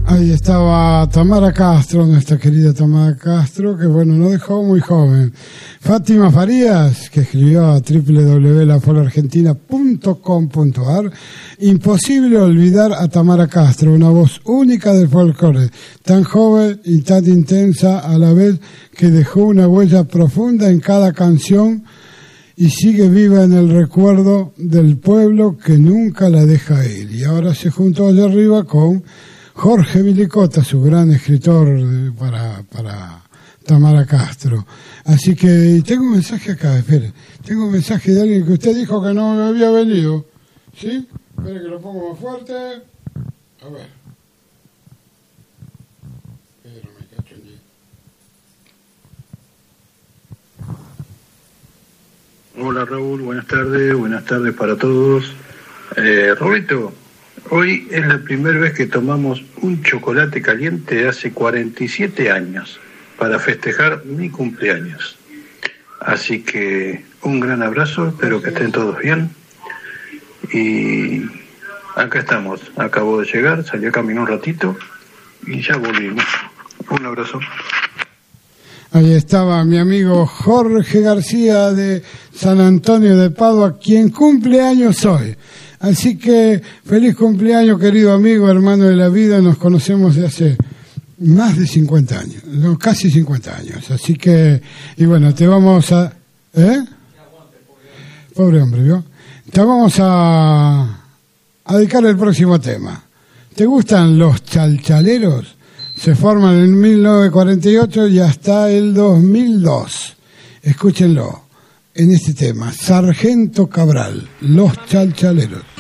Ahí estaba Tamara Castro, nuestra querida Tamara Castro, que bueno, nos dejó muy joven. Fátima Farías, que escribió a www.lafolargentina.com.ar. Imposible olvidar a Tamara Castro, una voz única del folclore, tan joven y tan intensa a la vez, que dejó una huella profunda en cada canción y sigue viva en el recuerdo del pueblo que nunca la deja ir. Y ahora se juntó allá arriba con Jorge Vilicota, su gran escritor para Tamara Castro. Así que tengo un mensaje acá, espere. Tengo un mensaje de alguien que usted dijo que no había venido. ¿Sí? Espere que lo pongo más fuerte. A ver. Pero me cacho allí. Hola Raúl, buenas tardes para todos. Roberto, hoy es la primera vez que tomamos un chocolate caliente hace 47 años para festejar mi cumpleaños. Así que un gran abrazo, espero que estén todos bien. Y acá estamos, acabo de llegar, salí a caminar un ratito y ya volvimos. Un abrazo. Ahí estaba mi amigo Jorge García de San Antonio de Padua, quien cumple años hoy. Así que feliz cumpleaños, querido amigo, hermano de la vida. Nos conocemos de hace más de 50 años, no, casi 50 años. Así que, y bueno, te vamos a... Pobre hombre, ¿vio? Te vamos a dedicar el próximo tema. ¿Te gustan los chalchaleros? Se forman en 1948 y hasta el 2002. Escúchenlo en este tema, Sargento Cabral, los chalchaleros.